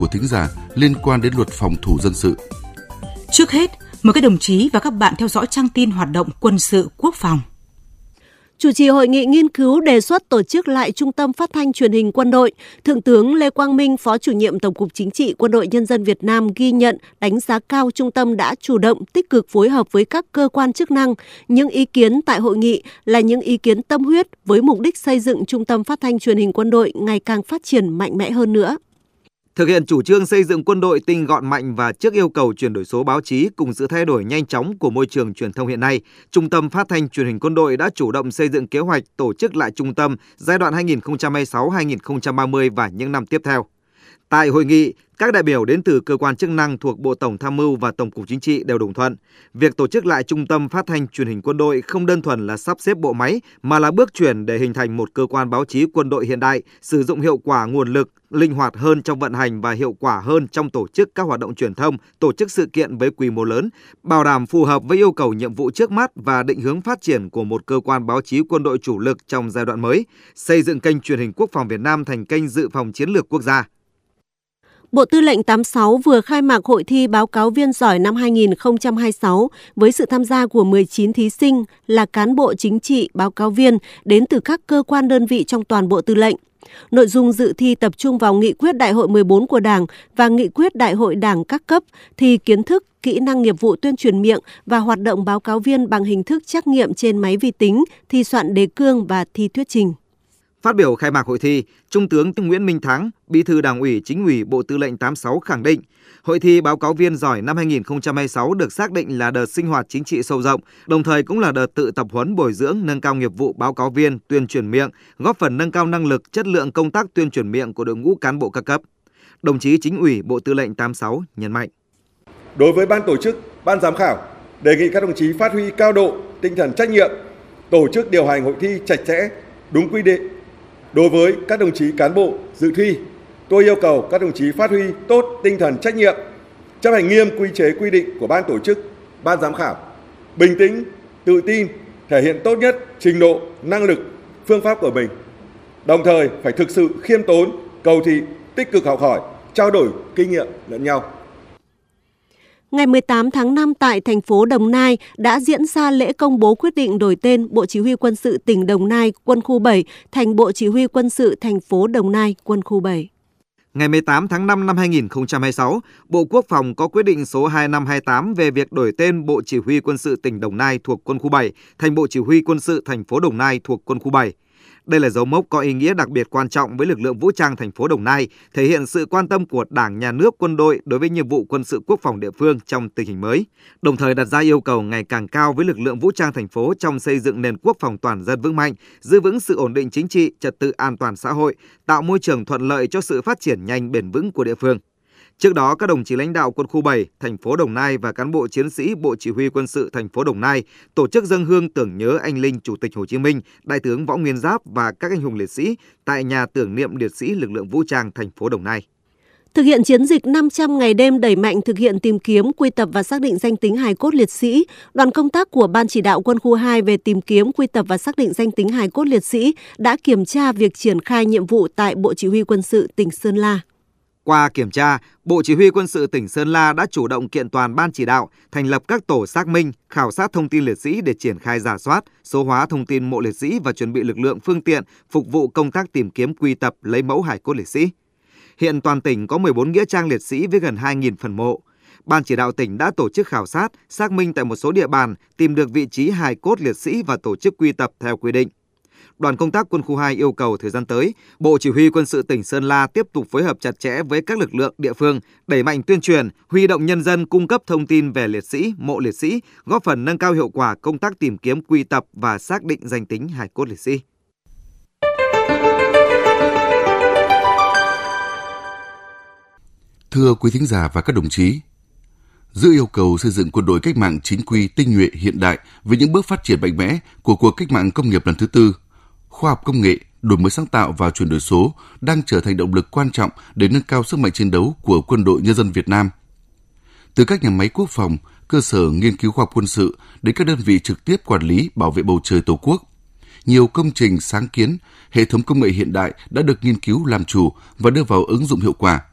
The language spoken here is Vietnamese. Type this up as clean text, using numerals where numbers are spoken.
của thính giả liên quan đến luật phòng thủ dân sự. Trước hết, mời các đồng chí và các bạn theo dõi trang tin hoạt động quân sự quốc phòng. Chủ trì hội nghị nghiên cứu đề xuất tổ chức lại Trung tâm Phát thanh Truyền hình Quân đội, Thượng tướng Lê Quang Minh, Phó Chủ nhiệm Tổng cục Chính trị Quân đội Nhân dân Việt Nam ghi nhận, đánh giá cao trung tâm đã chủ động, tích cực phối hợp với các cơ quan chức năng. Những ý kiến tại hội nghị là những ý kiến tâm huyết với mục đích xây dựng Trung tâm Phát thanh Truyền hình Quân đội ngày càng phát triển mạnh mẽ hơn nữa. Thực hiện chủ trương xây dựng quân đội tinh gọn mạnh và trước yêu cầu chuyển đổi số báo chí cùng sự thay đổi nhanh chóng của môi trường truyền thông hiện nay, Trung tâm Phát thanh Truyền hình Quân đội đã chủ động xây dựng kế hoạch tổ chức lại trung tâm giai đoạn 2026-2030 và những năm tiếp theo. Tại hội nghị, các đại biểu đến từ cơ quan chức năng thuộc Bộ Tổng Tham mưu và Tổng cục Chính trị đều đồng thuận. Việc tổ chức lại Trung tâm Phát thanh Truyền hình Quân đội không đơn thuần là sắp xếp bộ máy, mà là bước chuyển để hình thành một cơ quan báo chí quân đội hiện đại, sử dụng hiệu quả nguồn lực, linh hoạt hơn trong vận hành và hiệu quả hơn trong tổ chức các hoạt động truyền thông, tổ chức sự kiện với quy mô lớn, bảo đảm phù hợp với yêu cầu nhiệm vụ trước mắt và định hướng phát triển của một cơ quan báo chí quân đội chủ lực trong giai đoạn mới, xây dựng kênh truyền hình quốc phòng Việt Nam thành kênh dự phòng chiến lược quốc gia. Bộ Tư lệnh 86 vừa khai mạc hội thi báo cáo viên giỏi năm 2026 với sự tham gia của 19 thí sinh là cán bộ chính trị, báo cáo viên đến từ các cơ quan đơn vị trong toàn Bộ Tư lệnh. Nội dung dự thi tập trung vào nghị quyết Đại hội 14 của Đảng và nghị quyết Đại hội Đảng các cấp, thi kiến thức, kỹ năng nghiệp vụ tuyên truyền miệng và hoạt động báo cáo viên bằng hình thức trắc nghiệm trên máy vi tính, thi soạn đề cương và thi thuyết trình. Phát biểu khai mạc hội thi, Trung tướng Nguyễn Minh Thắng, Bí thư Đảng ủy Chính ủy Bộ Tư lệnh 86 khẳng định, hội thi báo cáo viên giỏi năm 2026 được xác định là đợt sinh hoạt chính trị sâu rộng, đồng thời cũng là đợt tự tập huấn bồi dưỡng nâng cao nghiệp vụ báo cáo viên, tuyên truyền miệng, góp phần nâng cao năng lực, chất lượng công tác tuyên truyền miệng của đội ngũ cán bộ các cấp. Đồng chí Chính ủy Bộ Tư lệnh 86 nhấn mạnh. Đối với ban tổ chức, ban giám khảo, đề nghị các đồng chí phát huy cao độ tinh thần trách nhiệm, tổ chức điều hành hội thi chặt chẽ, đúng quy định. Đối với các đồng chí cán bộ dự thi, tôi yêu cầu các đồng chí phát huy tốt tinh thần trách nhiệm, chấp hành nghiêm quy chế quy định của ban tổ chức, ban giám khảo, bình tĩnh, tự tin, thể hiện tốt nhất trình độ, năng lực, phương pháp của mình. Đồng thời phải thực sự khiêm tốn, cầu thị, tích cực học hỏi, trao đổi kinh nghiệm lẫn nhau. Ngày 18 tháng 5 tại thành phố Đồng Nai đã diễn ra lễ công bố quyết định đổi tên Bộ Chỉ huy Quân sự tỉnh Đồng Nai Quân khu 7 thành Bộ Chỉ huy Quân sự thành phố Đồng Nai Quân khu 7. Ngày 18 tháng 5 năm 2026, Bộ Quốc phòng có quyết định số 2528 về việc đổi tên Bộ Chỉ huy Quân sự tỉnh Đồng Nai thuộc Quân khu 7 thành Bộ Chỉ huy Quân sự thành phố Đồng Nai thuộc Quân khu 7. Đây là dấu mốc có ý nghĩa đặc biệt quan trọng với lực lượng vũ trang thành phố Đồng Nai, thể hiện sự quan tâm của Đảng, Nhà nước, quân đội đối với nhiệm vụ quân sự quốc phòng địa phương trong tình hình mới, đồng thời đặt ra yêu cầu ngày càng cao với lực lượng vũ trang thành phố trong xây dựng nền quốc phòng toàn dân vững mạnh, giữ vững sự ổn định chính trị, trật tự an toàn xã hội, tạo môi trường thuận lợi cho sự phát triển nhanh bền vững của địa phương. Trước đó, các đồng chí lãnh đạo Quân khu 7, thành phố Đồng Nai và cán bộ chiến sĩ Bộ Chỉ huy Quân sự thành phố Đồng Nai tổ chức dâng hương tưởng nhớ anh linh Chủ tịch Hồ Chí Minh, Đại tướng Võ Nguyên Giáp và các anh hùng liệt sĩ tại nhà tưởng niệm liệt sĩ lực lượng vũ trang thành phố Đồng Nai. Thực hiện chiến dịch 500 ngày đêm đẩy mạnh thực hiện tìm kiếm, quy tập và xác định danh tính hài cốt liệt sĩ, đoàn công tác của Ban chỉ đạo Quân khu 2 về tìm kiếm, quy tập và xác định danh tính hài cốt liệt sĩ đã kiểm tra việc triển khai nhiệm vụ tại Bộ Chỉ huy Quân sự tỉnh Sơn La. Qua kiểm tra, Bộ Chỉ huy Quân sự tỉnh Sơn La đã chủ động kiện toàn Ban chỉ đạo, thành lập các tổ xác minh, khảo sát thông tin liệt sĩ để triển khai rà soát, số hóa thông tin mộ liệt sĩ và chuẩn bị lực lượng phương tiện phục vụ công tác tìm kiếm, quy tập, lấy mẫu hài cốt liệt sĩ. Hiện toàn tỉnh có 14 nghĩa trang liệt sĩ với gần 2.000 phần mộ. Ban chỉ đạo tỉnh đã tổ chức khảo sát, xác minh tại một số địa bàn, tìm được vị trí hài cốt liệt sĩ và tổ chức quy tập theo quy định. Đoàn công tác Quân khu 2 yêu cầu thời gian tới, Bộ Chỉ huy Quân sự tỉnh Sơn La tiếp tục phối hợp chặt chẽ với các lực lượng địa phương, đẩy mạnh tuyên truyền, huy động nhân dân cung cấp thông tin về liệt sĩ, mộ liệt sĩ, góp phần nâng cao hiệu quả công tác tìm kiếm, quy tập và xác định danh tính hài cốt liệt sĩ. Thưa quý thính giả và các đồng chí, giữa yêu cầu xây dựng quân đội cách mạng chính quy, tinh nhuệ, hiện đại với những bước phát triển mạnh mẽ của cuộc cách mạng công nghiệp lần thứ tư, khoa học công nghệ, đổi mới sáng tạo và chuyển đổi số đang trở thành động lực quan trọng để nâng cao sức mạnh chiến đấu của Quân đội Nhân dân Việt Nam. Từ các nhà máy quốc phòng, cơ sở nghiên cứu khoa học quân sự đến các đơn vị trực tiếp quản lý bảo vệ bầu trời Tổ quốc, nhiều công trình sáng kiến, hệ thống công nghệ hiện đại đã được nghiên cứu làm chủ và đưa vào ứng dụng hiệu quả.